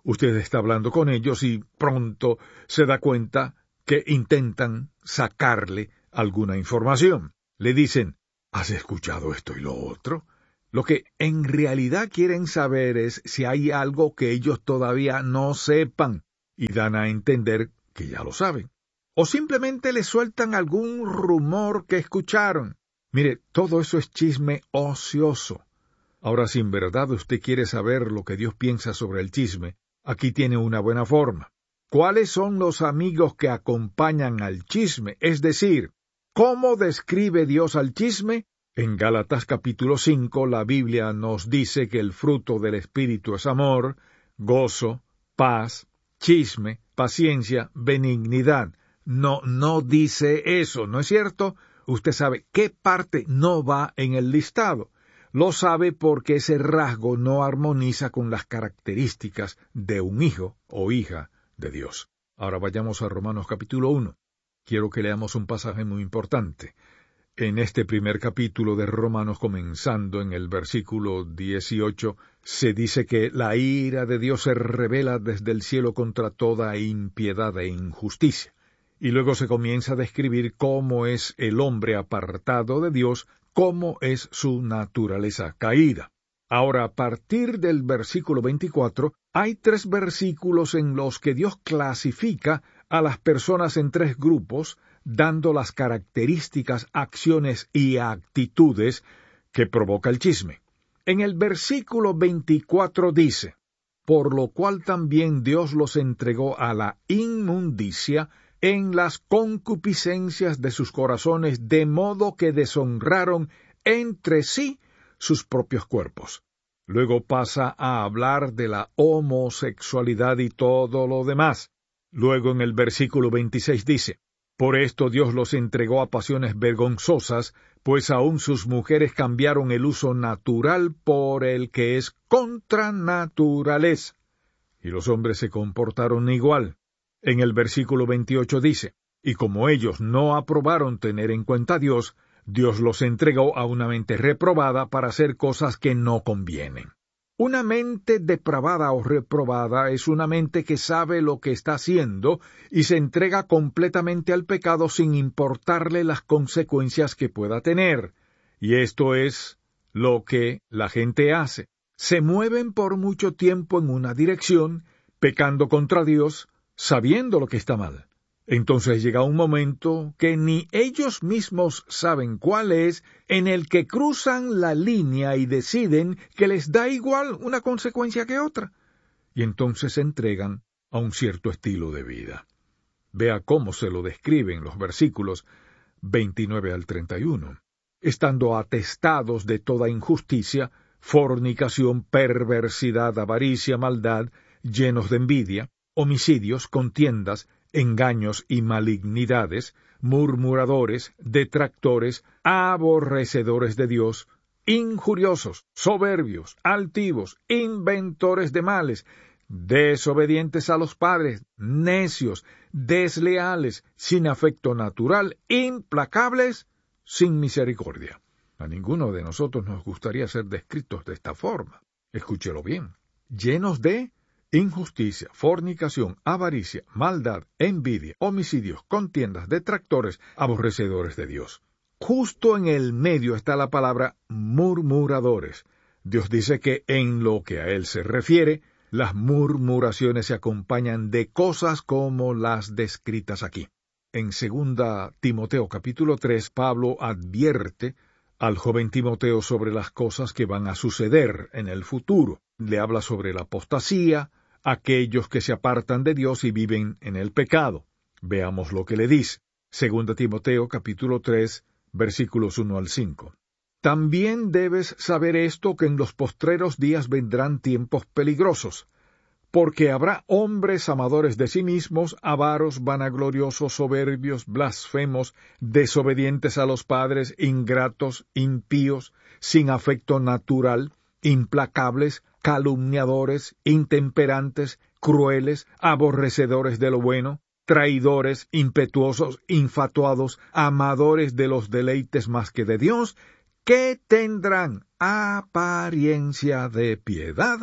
Usted está hablando con ellos y pronto se da cuenta que intentan sacarle alguna información. Le dicen, ¿has escuchado esto y lo otro? Lo que en realidad quieren saber es si hay algo que ellos todavía no sepan, y dan a entender que ya lo saben. O simplemente le sueltan algún rumor que escucharon. Mire, todo eso es chisme ocioso. Ahora, si en verdad usted quiere saber lo que Dios piensa sobre el chisme, aquí tiene una buena forma. ¿Cuáles son los amigos que acompañan al chisme? Es decir, ¿cómo describe Dios al chisme? En Gálatas capítulo cinco la Biblia nos dice que el fruto del Espíritu es amor, gozo, paz, chisme, paciencia, benignidad. No, no dice eso, ¿no es cierto? Usted sabe qué parte no va en el listado. Lo sabe porque ese rasgo no armoniza con las características de un hijo o hija de Dios. Ahora vayamos a Romanos capítulo uno. Quiero que leamos un pasaje muy importante. En este primer capítulo de Romanos, comenzando en el versículo dieciocho, se dice que la ira de Dios se revela desde el cielo contra toda impiedad e injusticia. Y luego se comienza a describir cómo es el hombre apartado de Dios, cómo es su naturaleza caída. Ahora, a partir del versículo veinticuatro, hay tres versículos en los que Dios clasifica a las personas en tres grupos, dando las características, acciones y actitudes que provoca el chisme. En el versículo veinticuatro dice, por lo cual también Dios los entregó a la inmundicia en las concupiscencias de sus corazones, de modo que deshonraron entre sí sus propios cuerpos. Luego pasa a hablar de la homosexualidad y todo lo demás. Luego en el versículo veintiséis dice, por esto Dios los entregó a pasiones vergonzosas, pues aun sus mujeres cambiaron el uso natural por el que es contra naturaleza. Y los hombres se comportaron igual. En el versículo veintiocho dice, y como ellos no aprobaron tener en cuenta a Dios, Dios los entregó a una mente reprobada para hacer cosas que no convienen. Una mente depravada o reprobada es una mente que sabe lo que está haciendo y se entrega completamente al pecado sin importarle las consecuencias que pueda tener. Y esto es lo que la gente hace. Se mueven por mucho tiempo en una dirección, pecando contra Dios, sabiendo lo que está mal. Entonces llega un momento que ni ellos mismos saben cuál es, en el que cruzan la línea y deciden que les da igual una consecuencia que otra. Y entonces se entregan a un cierto estilo de vida. Vea cómo se lo describen los versículos veintinueve al treinta y uno. Estando atestados de toda injusticia, fornicación, perversidad, avaricia, maldad, llenos de envidia, homicidios, contiendas, engaños y malignidades, murmuradores, detractores, aborrecedores de Dios, injuriosos, soberbios, altivos, inventores de males, desobedientes a los padres, necios, desleales, sin afecto natural, implacables, sin misericordia. A ninguno de nosotros nos gustaría ser descritos de esta forma. Escúchelo bien. Llenos de injusticia, fornicación, avaricia, maldad, envidia, homicidios, contiendas, detractores, aborrecedores de Dios. Justo en el medio está la palabra murmuradores. Dios dice que en lo que a él se refiere, las murmuraciones se acompañan de cosas como las descritas aquí. En segunda Timoteo capítulo tres, Pablo advierte al joven Timoteo sobre las cosas que van a suceder en el futuro. Le habla sobre la apostasía, aquellos que se apartan de Dios y viven en el pecado. Veamos lo que le dice. Segunda Timoteo capítulo tres, versículos uno al cinco. También debes saber esto, que en los postreros días vendrán tiempos peligrosos, porque habrá hombres amadores de sí mismos, avaros, vanagloriosos, soberbios, blasfemos, desobedientes a los padres, ingratos, impíos, sin afecto natural, implacables, calumniadores, intemperantes, crueles, aborrecedores de lo bueno, traidores, impetuosos, infatuados, amadores de los deleites más que de Dios, que tendrán apariencia de piedad,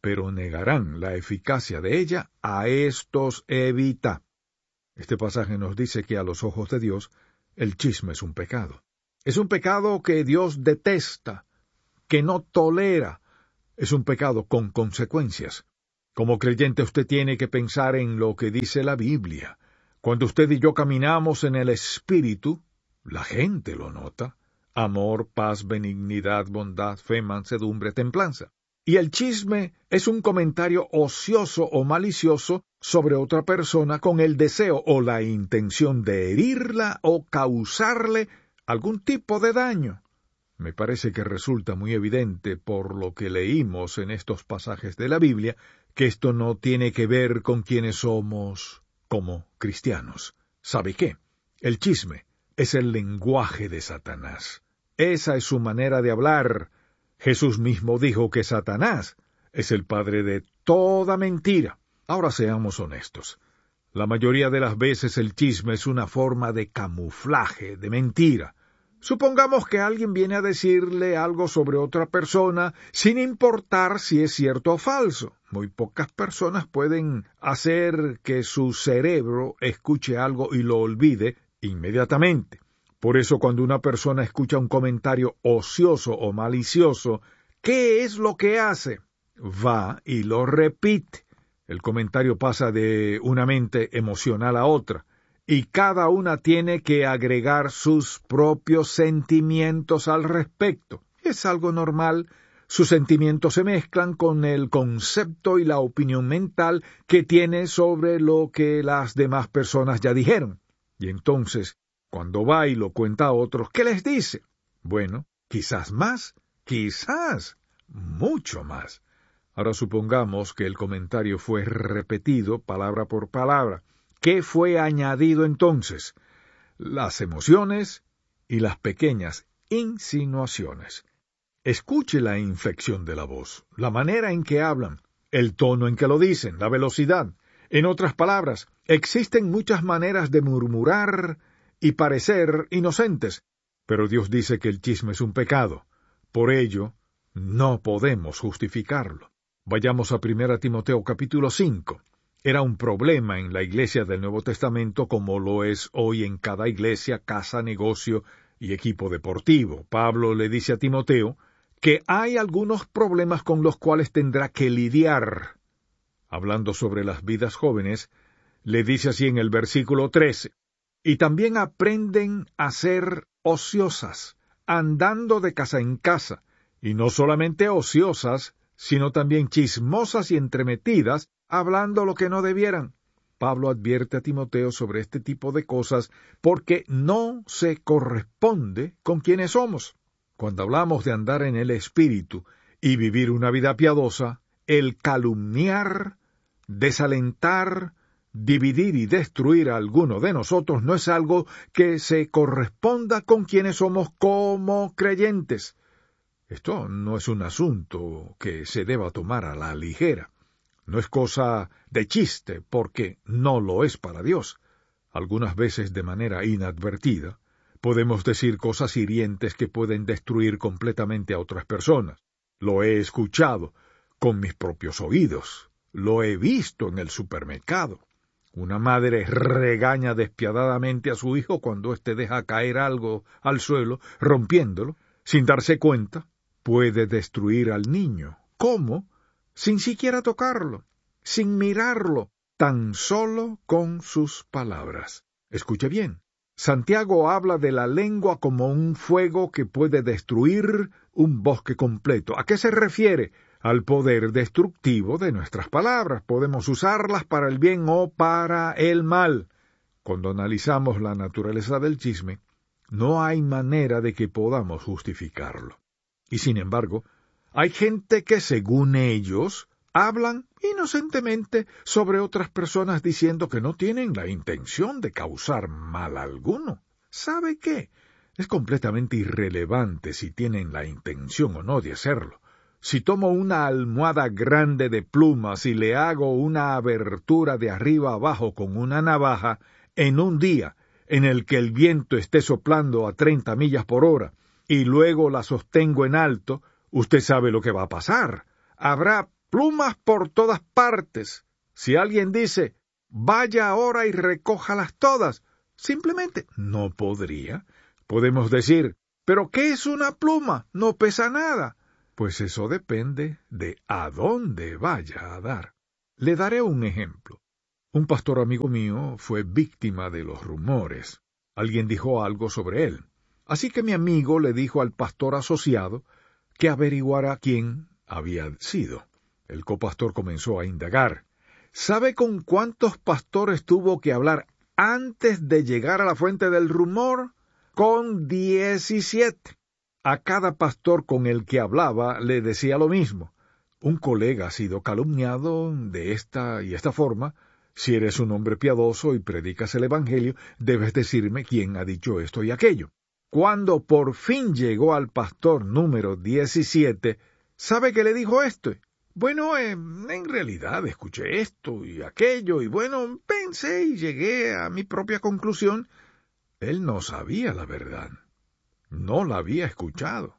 pero negarán la eficacia de ella, a estos evita. Este pasaje nos dice que a los ojos de Dios, el chisme es un pecado. Es un pecado que Dios detesta, que no tolera. Es un pecado con consecuencias. Como creyente usted tiene que pensar en lo que dice la Biblia. Cuando usted y yo caminamos en el Espíritu, la gente lo nota. Amor, paz, benignidad, bondad, fe, mansedumbre, templanza. Y el chisme es un comentario ocioso o malicioso sobre otra persona con el deseo o la intención de herirla o causarle algún tipo de daño. Me parece que resulta muy evidente por lo que leímos en estos pasajes de la Biblia que esto no tiene que ver con quienes somos como cristianos. ¿Sabe qué? El chisme es el lenguaje de Satanás. Esa es su manera de hablar. Jesús mismo dijo que Satanás es el padre de toda mentira. Ahora seamos honestos. La mayoría de las veces el chisme es una forma de camuflaje, de mentira. Supongamos que alguien viene a decirle algo sobre otra persona sin importar si es cierto o falso. Muy pocas personas pueden hacer que su cerebro escuche algo y lo olvide inmediatamente. Por eso cuando una persona escucha un comentario ocioso o malicioso, ¿qué es lo que hace? Va y lo repite. El comentario pasa de una mente emocional a otra, y cada una tiene que agregar sus propios sentimientos al respecto. Es algo normal. Sus sentimientos se mezclan con el concepto y la opinión mental que tiene sobre lo que las demás personas ya dijeron. Y entonces, cuando va y lo cuenta a otros, ¿qué les dice? Bueno, quizás más, quizás mucho más. Ahora supongamos que el comentario fue repetido palabra por palabra. ¿Qué fue añadido entonces? Las emociones y las pequeñas insinuaciones. Escuche la inflexión de la voz, la manera en que hablan, el tono en que lo dicen, la velocidad. En otras palabras, existen muchas maneras de murmurar y parecer inocentes, pero Dios dice que el chisme es un pecado. Por ello, no podemos justificarlo. Vayamos a primera Timoteo capítulo cinco. Era un problema en la iglesia del Nuevo Testamento como lo es hoy en cada iglesia, casa, negocio y equipo deportivo. Pablo le dice a Timoteo que hay algunos problemas con los cuales tendrá que lidiar. Hablando sobre las vidas jóvenes, le dice así en el versículo trece, y también aprenden a ser ociosas, andando de casa en casa, y no solamente ociosas, sino también chismosas y entremetidas, hablando lo que no debieran. Pablo advierte a Timoteo sobre este tipo de cosas porque no se corresponde con quienes somos. Cuando hablamos de andar en el Espíritu y vivir una vida piadosa, el calumniar, desalentar, dividir y destruir a alguno de nosotros no es algo que se corresponda con quienes somos como creyentes. Esto no es un asunto que se deba tomar a la ligera. No es cosa de chiste, porque no lo es para Dios. Algunas veces de manera inadvertida, podemos decir cosas hirientes que pueden destruir completamente a otras personas. Lo he escuchado con mis propios oídos. Lo he visto en el supermercado. Una madre regaña despiadadamente a su hijo cuando éste deja caer algo al suelo, rompiéndolo, sin darse cuenta. Puede destruir al niño. ¿Cómo? Sin siquiera tocarlo, sin mirarlo, tan solo con sus palabras. Escuche bien. Santiago habla de la lengua como un fuego que puede destruir un bosque completo. ¿A qué se refiere? Al poder destructivo de nuestras palabras. Podemos usarlas para el bien o para el mal. Cuando analizamos la naturaleza del chisme, no hay manera de que podamos justificarlo. Y sin embargo, hay gente que, según ellos, hablan inocentemente sobre otras personas diciendo que no tienen la intención de causar mal alguno. ¿Sabe qué? Es completamente irrelevante si tienen la intención o no de hacerlo. Si tomo una almohada grande de plumas y le hago una abertura de arriba abajo con una navaja, en un día en el que el viento esté soplando a treinta millas por hora, y luego la sostengo en alto, usted sabe lo que va a pasar. Habrá plumas por todas partes. Si alguien dice, vaya ahora y recójalas todas, simplemente no podría. Podemos decir, ¿pero qué es una pluma? No pesa nada. Pues eso depende de a dónde vaya a dar. Le daré un ejemplo. Un pastor amigo mío fue víctima de los rumores. Alguien dijo algo sobre él. Así que mi amigo le dijo al pastor asociado que averiguara quién había sido. El copastor comenzó a indagar. ¿Sabe con cuántos pastores tuvo que hablar antes de llegar a la fuente del rumor? Con diecisiete. A cada pastor con el que hablaba le decía lo mismo. Un colega ha sido calumniado de esta y esta forma. Si eres un hombre piadoso y predicas el Evangelio, debes decirme quién ha dicho esto y aquello. Cuando por fin llegó al pastor número diecisiete, ¿sabe qué le dijo esto? Bueno, eh, en realidad escuché esto y aquello, y bueno, pensé y llegué a mi propia conclusión. Él no sabía la verdad. No la había escuchado.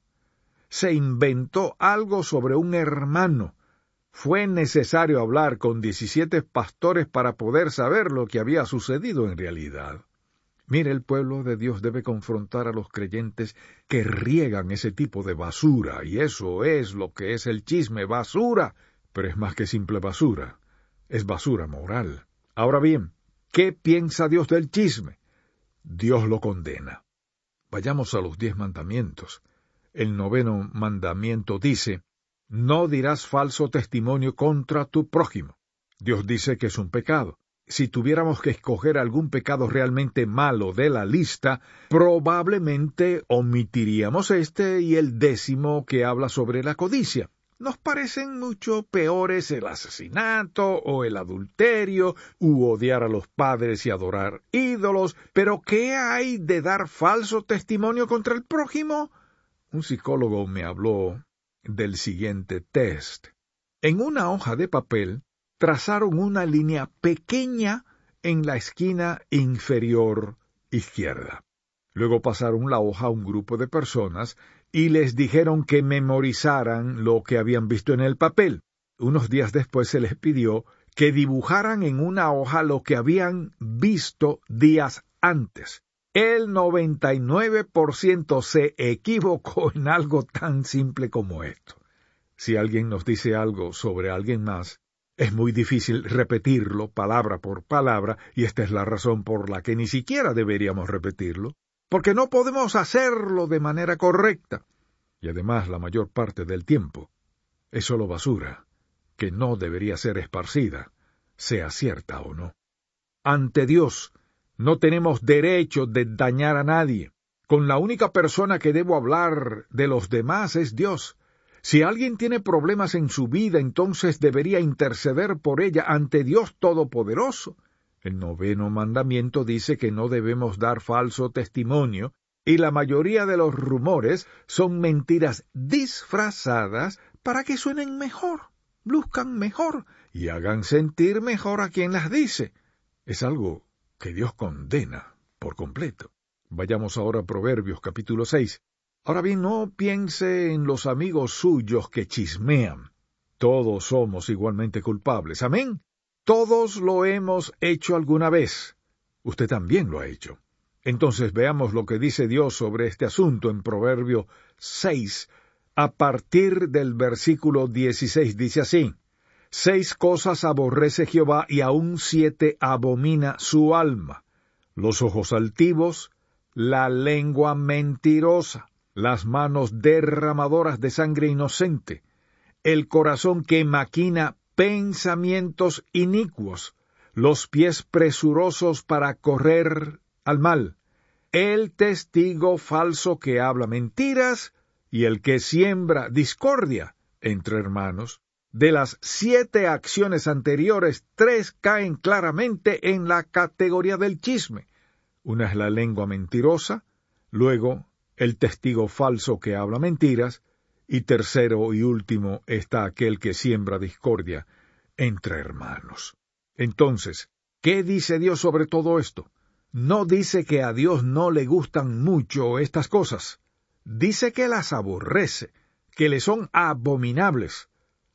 Se inventó algo sobre un hermano. Fue necesario hablar con diecisiete pastores para poder saber lo que había sucedido en realidad. Mire, el pueblo de Dios debe confrontar a los creyentes que riegan ese tipo de basura, y eso es lo que es el chisme, basura. Pero es más que simple basura, es basura moral. Ahora bien, ¿qué piensa Dios del chisme? Dios lo condena. Vayamos a los diez mandamientos. El noveno mandamiento dice, no dirás falso testimonio contra tu prójimo. Dios dice que es un pecado. Si tuviéramos que escoger algún pecado realmente malo de la lista, probablemente omitiríamos este y el décimo que habla sobre la codicia. Nos parecen mucho peores el asesinato o el adulterio, u odiar a los padres y adorar ídolos, pero ¿qué hay de dar falso testimonio contra el prójimo? Un psicólogo me habló del siguiente test. En una hoja de papel, trazaron una línea pequeña en la esquina inferior izquierda. Luego pasaron la hoja a un grupo de personas y les dijeron que memorizaran lo que habían visto en el papel. Unos días después se les pidió que dibujaran en una hoja lo que habían visto días antes. El noventa y nueve por ciento se equivocó en algo tan simple como esto. Si alguien nos dice algo sobre alguien más, es muy difícil repetirlo palabra por palabra, y esta es la razón por la que ni siquiera deberíamos repetirlo, porque no podemos hacerlo de manera correcta. Y además, la mayor parte del tiempo es solo basura, que no debería ser esparcida, sea cierta o no. Ante Dios, no tenemos derecho de dañar a nadie. Con la única persona que debo hablar de los demás es Dios. Si alguien tiene problemas en su vida, entonces debería interceder por ella ante Dios Todopoderoso. El noveno mandamiento dice que no debemos dar falso testimonio, y la mayoría de los rumores son mentiras disfrazadas para que suenen mejor, luzcan mejor y hagan sentir mejor a quien las dice. Es algo que Dios condena por completo. Vayamos ahora a Proverbios capítulo seis. Ahora bien, no piense en los amigos suyos que chismean. Todos somos igualmente culpables. Amén. Todos lo hemos hecho alguna vez. Usted también lo ha hecho. Entonces veamos lo que dice Dios sobre este asunto en Proverbio seis, a partir del versículo dieciséis. Dice así: Seis cosas aborrece Jehová, y aun siete abomina su alma: los ojos altivos, la lengua mentirosa, las manos derramadoras de sangre inocente, el corazón que maquina pensamientos inicuos, los pies presurosos para correr al mal, el testigo falso que habla mentiras, y el que siembra discordia entre hermanos. De las siete acciones anteriores, tres caen claramente en la categoría del chisme. Una es la lengua mentirosa, luego el testigo falso que habla mentiras, y tercero y último está aquel que siembra discordia entre hermanos. Entonces, ¿qué dice Dios sobre todo esto? No dice que a Dios no le gustan mucho estas cosas. Dice que las aborrece, que le son abominables.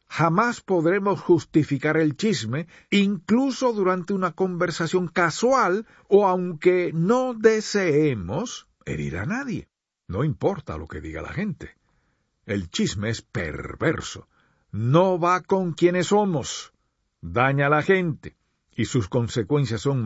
Jamás podremos justificar el chisme, incluso durante una conversación casual o aunque no deseemos herir a nadie. No importa lo que diga la gente. El chisme es perverso. No va con quienes somos. Daña a la gente y sus consecuencias son